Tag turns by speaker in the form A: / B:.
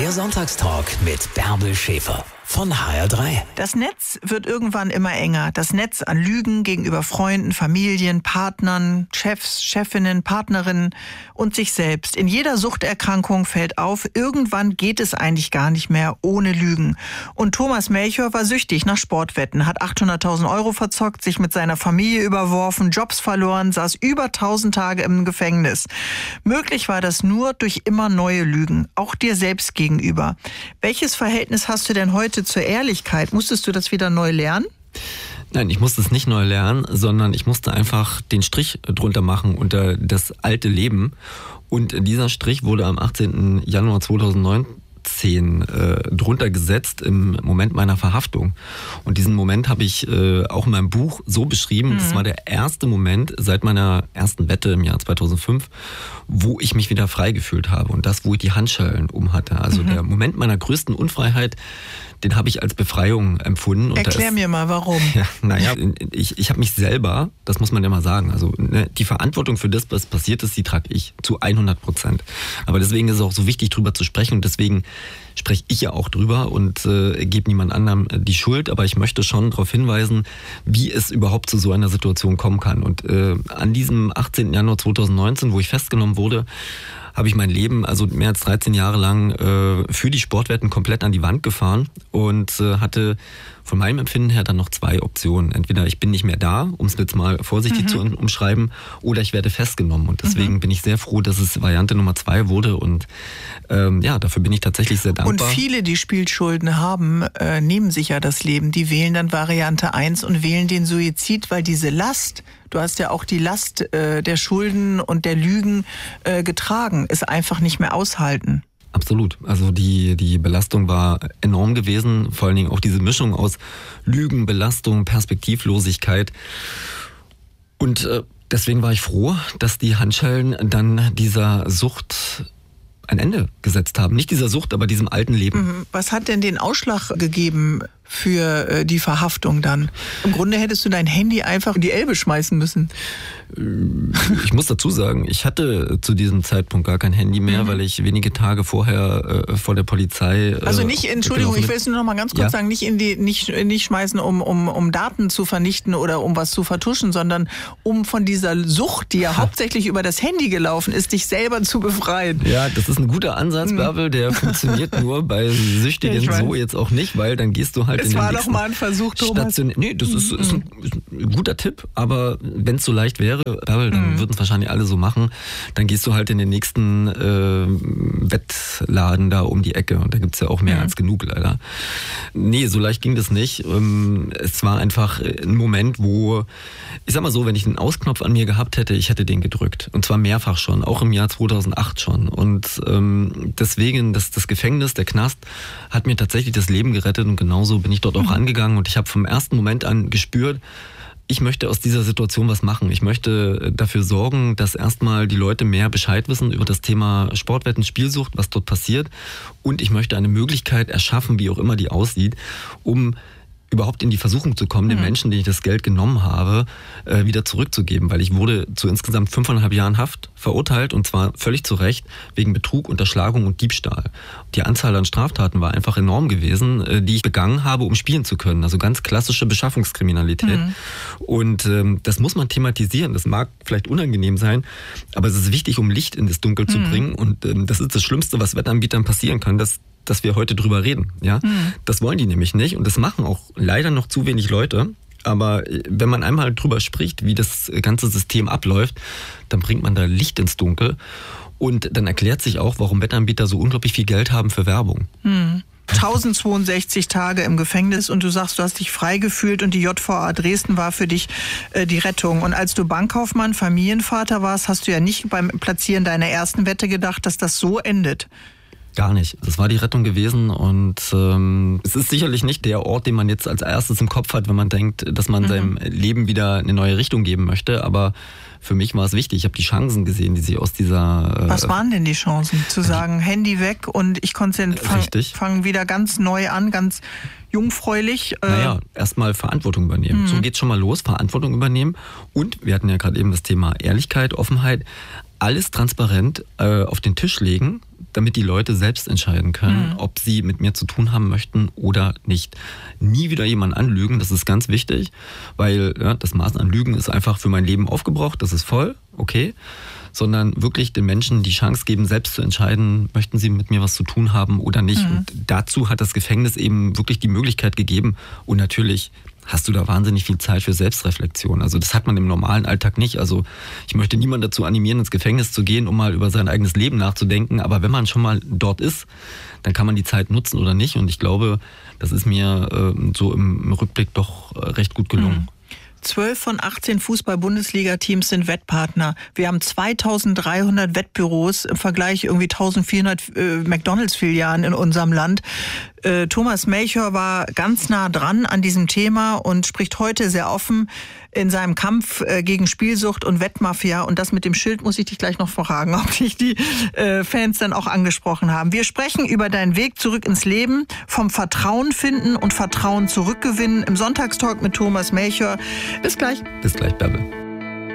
A: Der Sonntagstalk mit Bärbel Schäfer von HR3.
B: Das Netz wird irgendwann immer enger. Das Netz an Lügen gegenüber Freunden, Familien, Partnern, Chefs, Chefinnen, Partnerinnen und sich selbst. In jeder Suchterkrankung fällt auf, irgendwann geht es eigentlich gar nicht mehr ohne Lügen. Und Thomas Melchior war süchtig nach Sportwetten, hat 800.000 Euro verzockt, sich mit seiner Familie überworfen, Jobs verloren, saß über 1000 Tage im Gefängnis. Möglich war das nur durch immer neue Lügen, auch dir selbst gegenüber. Welches Verhältnis hast du denn heute zur Ehrlichkeit? Musstest du das wieder neu lernen?
C: Nein, ich musste es nicht neu lernen, sondern ich musste einfach den Strich drunter machen unter das alte Leben. Und dieser Strich wurde am 18. Januar 2019 drunter gesetzt im Moment meiner Verhaftung. Und diesen Moment habe ich auch in meinem Buch so beschrieben. Das war der erste Moment seit meiner ersten Wette im Jahr 2005, wo ich mich wieder frei gefühlt habe. Und das, wo ich die Handschellen um hatte. Also der Moment meiner größten Unfreiheit, den habe ich als Befreiung empfunden. Und
B: erklär mir mal, warum.
C: Ja, naja, ich habe mich selber, das muss man ja mal sagen, also die Verantwortung für das, was passiert ist, die trage ich zu 100%. Aber deswegen ist es auch so wichtig, drüber zu sprechen. Und deswegen spreche ich ja auch drüber und gebe niemand anderem die Schuld. Aber ich möchte schon darauf hinweisen, wie es überhaupt zu so einer Situation kommen kann. Und an diesem 18. Januar 2019, wo ich festgenommen wurde, habe ich mein Leben, also mehr als 13 Jahre lang, für die Sportwetten komplett an die Wand gefahren und hatte von meinem Empfinden her dann noch zwei Optionen. Entweder ich bin nicht mehr da, um es jetzt mal vorsichtig zu umschreiben, oder ich werde festgenommen. Und deswegen bin ich sehr froh, dass es Variante Nummer 2 wurde. Und dafür bin ich tatsächlich sehr dankbar.
B: Und viele, die Spielschulden haben, nehmen sich ja das Leben. Die wählen dann Variante 1 und wählen den Suizid, weil diese Last, du hast ja auch die Last der Schulden und der Lügen getragen, ist einfach nicht mehr aushalten.
C: Absolut. Also die Belastung war enorm gewesen. Vor allen Dingen auch diese Mischung aus Lügen, Belastung, Perspektivlosigkeit. Und deswegen war ich froh, dass die Handschellen dann dieser Sucht ein Ende gesetzt haben. Nicht dieser Sucht, aber diesem alten Leben.
B: Was hat denn den Ausschlag gegeben für die Verhaftung dann? Im Grunde hättest du dein Handy einfach in die Elbe schmeißen müssen.
C: Ich muss dazu sagen, ich hatte zu diesem Zeitpunkt gar kein Handy mehr, weil ich wenige Tage vorher vor der Polizei...
B: Also nicht, Entschuldigung, ich will es nur noch mal ganz kurz sagen, nicht schmeißen, um Daten zu vernichten oder um was zu vertuschen, sondern um von dieser Sucht, die ja hauptsächlich über das Handy gelaufen ist, dich selber zu befreien.
C: Ja, das ist ein guter Ansatz, Bärbel, der funktioniert nur bei Süchtigen so jetzt auch nicht, weil dann gehst du halt in den nächsten...
B: Es war doch mal ein Versuch, Thomas.
C: Nee, das ist ein guter Tipp, aber wenn es so leicht wäre, Bärbel, dann würden es wahrscheinlich alle so machen, dann gehst du halt in den nächsten Wettladen da um die Ecke und da gibt's ja auch mehr als genug leider. Nee, so leicht ging das nicht. Es war einfach ein Moment, wo, ich sag mal so, wenn ich den Ausknopf an mir gehabt hätte, ich hätte den gedrückt. Und zwar mehrfach schon, auch im Jahr 2008 schon. Und deswegen, das Gefängnis, der Knast, hat mir tatsächlich das Leben gerettet und genauso bin ich dort auch angegangen und ich habe vom ersten Moment an gespürt, ich möchte aus dieser Situation was machen. Ich möchte dafür sorgen, dass erstmal die Leute mehr Bescheid wissen über das Thema Sportwetten, Spielsucht, was dort passiert. Und ich möchte eine Möglichkeit erschaffen, wie auch immer die aussieht, um überhaupt in die Versuchung zu kommen, den Menschen, denen ich das Geld genommen habe, wieder zurückzugeben. Weil ich wurde zu insgesamt 5,5 Jahren Haft verurteilt und zwar völlig zu Recht wegen Betrug, Unterschlagung und Diebstahl. Die Anzahl an Straftaten war einfach enorm gewesen, die ich begangen habe, um spielen zu können. Also ganz klassische Beschaffungskriminalität. Und das muss man thematisieren. Das mag vielleicht unangenehm sein, aber es ist wichtig, um Licht in das Dunkel zu bringen. Und das ist das Schlimmste, was Wettanbietern passieren kann, dass wir heute drüber reden. Ja? Das wollen die nämlich nicht und das machen auch leider noch zu wenig Leute. Aber wenn man einmal drüber spricht, wie das ganze System abläuft, dann bringt man da Licht ins Dunkel und dann erklärt sich auch, warum Wettanbieter so unglaublich viel Geld haben für Werbung.
B: 1062 Tage im Gefängnis und du sagst, du hast dich frei gefühlt und die JVA Dresden war für dich die Rettung. Und als du Bankkaufmann, Familienvater warst, hast du ja nicht beim Platzieren deiner ersten Wette gedacht, dass das so endet.
C: Gar nicht. Das war die Rettung gewesen und es ist sicherlich nicht der Ort, den man jetzt als erstes im Kopf hat, wenn man denkt, dass man seinem Leben wieder eine neue Richtung geben möchte, aber für mich war es wichtig. Ich habe die Chancen gesehen, die sich aus dieser...
B: Was waren denn die Chancen? Zu sagen, Handy weg und ich fange wieder ganz neu an, ganz jungfräulich.
C: Naja, erstmal Verantwortung übernehmen. So geht's schon mal los, Verantwortung übernehmen. Und wir hatten ja gerade eben das Thema Ehrlichkeit, Offenheit. Alles transparent auf den Tisch legen damit die Leute selbst entscheiden können, ob sie mit mir zu tun haben möchten oder nicht. Nie wieder jemanden anlügen, das ist ganz wichtig, weil das Maß an Lügen ist einfach für mein Leben aufgebraucht, das ist voll, okay, sondern wirklich den Menschen die Chance geben, selbst zu entscheiden, möchten sie mit mir was zu tun haben oder nicht. Und dazu hat das Gefängnis eben wirklich die Möglichkeit gegeben und natürlich hast du da wahnsinnig viel Zeit für Selbstreflexion. Also das hat man im normalen Alltag nicht. Also ich möchte niemanden dazu animieren, ins Gefängnis zu gehen, um mal über sein eigenes Leben nachzudenken. Aber wenn man schon mal dort ist, dann kann man die Zeit nutzen oder nicht. Und ich glaube, das ist mir so im Rückblick doch recht gut gelungen.
B: 12 von 18 Fußball-Bundesliga-Teams sind Wettpartner. Wir haben 2300 Wettbüros, im Vergleich irgendwie 1400 McDonalds-Filialen in unserem Land. Thomas Melchior war ganz nah dran an diesem Thema und spricht heute sehr offen in seinem Kampf gegen Spielsucht und Wettmafia. Und das mit dem Schild muss ich dich gleich noch fragen, ob dich die Fans dann auch angesprochen haben. Wir sprechen über deinen Weg zurück ins Leben, vom Vertrauen finden und Vertrauen zurückgewinnen im Sonntagstalk mit Thomas Melchior. Bis gleich.
C: Bis gleich, Bärbel.